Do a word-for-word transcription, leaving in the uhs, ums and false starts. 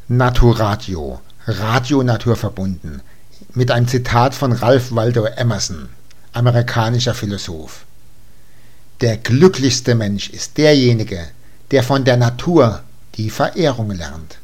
Naturadio, Radio naturverbunden, mit einem Zitat von Ralph Waldo Emerson, amerikanischer Philosoph. Der glücklichste Mensch ist derjenige, der von der Natur die Verehrung lernt.